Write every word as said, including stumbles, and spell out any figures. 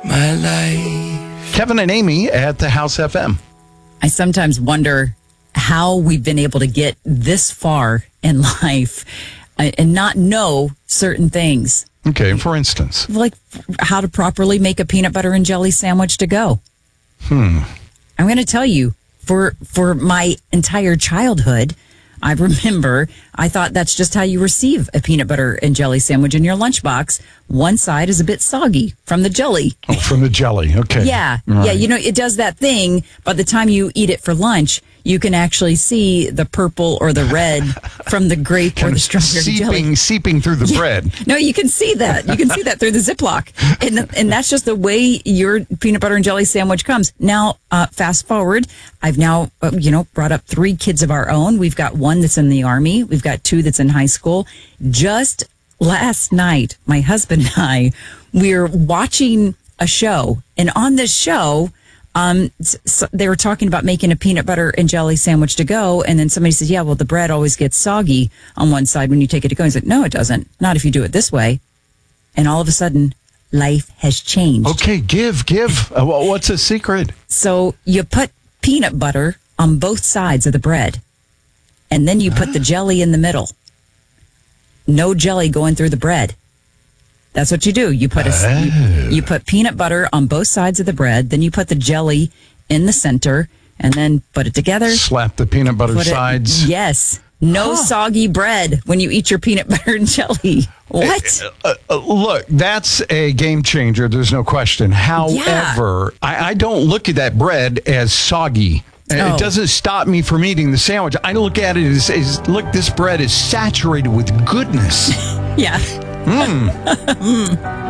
my life. Kevin and Amy at the House F M. I sometimes wonder how we've been able to get this far in life uh, and not know certain things. Okay, for instance. Like how to properly make a peanut butter and jelly sandwich to go. Hmm. I'm going to tell you, for for my entire childhood, I remember I thought that's just how you receive a peanut butter and jelly sandwich in your lunchbox. One side is a bit soggy from the jelly. Oh, from the jelly. Okay. Yeah. All yeah. right. You know, it does that thing. By the time you eat it for lunch, you can actually see the purple or the red from the grape or Kind the of strawberry seeping, jelly. seeping through the Yeah. bread. No, you can see that. You can see that through the Ziploc. And, and that's just the way your peanut butter and jelly sandwich comes. Now, uh, fast forward, I've now, uh, you know, brought up three kids of our own. We've got one that's in the Army. We've got two that's in high school. Just last night, my husband and I, we were watching a show. And on this show, Um, so they were talking about making a peanut butter and jelly sandwich to go. And then somebody said, yeah, well, the bread always gets soggy on one side when you take it to go. And I said, no, it doesn't. Not if you do it this way. And all of a sudden, life has changed. Okay, give, give. Uh, wha- what's the secret? So you put peanut butter on both sides of the bread. And then you put the jelly in the middle. No jelly going through the bread. That's what you do. You put a, Oh. you, you put peanut butter on both sides of the bread. Then you put the jelly in the center, and then put it together. Slap the peanut butter Put it- sides. yes. No Huh. soggy bread when you eat your peanut butter and jelly. What? Uh, uh, look, that's a game changer. There's no question. However, I, I don't look at that bread as soggy. Uh, Oh. It doesn't stop me from eating the sandwich. I look at it as, as look, this bread is saturated with goodness. Yeah. Mm.